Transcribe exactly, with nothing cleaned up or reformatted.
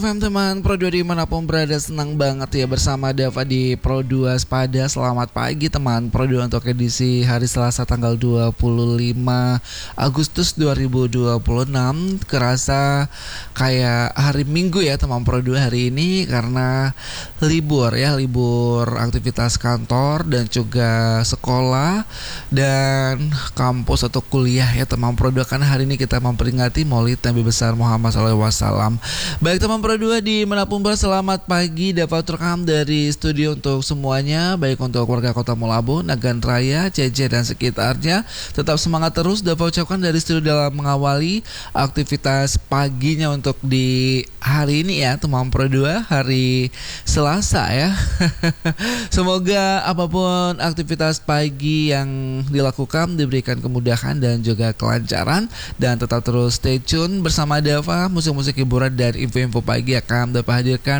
Teman-teman Pro dua dimanapun berada, senang banget ya bersama Dava di Pro dua Spada. Selamat pagi teman Pro dua untuk edisi hari Selasa tanggal dua puluh lima Agustus dua ribu dua puluh enam. Kerasa kayak hari Minggu ya teman Pro dua hari ini karena libur ya, libur aktivitas kantor dan juga sekolah dan kampus atau kuliah ya teman Pro dua, karena hari ini kita memperingati Maulid Nabi besar Muhammad shallallahu alaihi wasallam. Baik teman Pro dua dimanapun berada, selamat pagi. Dapat rekam dari studio untuk semuanya, baik untuk warga Kota Molabu, Nagan Raya, C C dan sekitarnya. Tetap semangat terus, dapat ucapkan dari studio dalam mengawali aktivitas paginya untuk di hari ini ya teman Pro dua, hari Selasa ya. Semoga apapun aktivitas pagi yang dilakukan diberikan kemudahan dan juga kelancaran, dan tetap terus stay tune bersama Dava. Musik-musik hiburan dan info-info pagi akan dapat hadirkan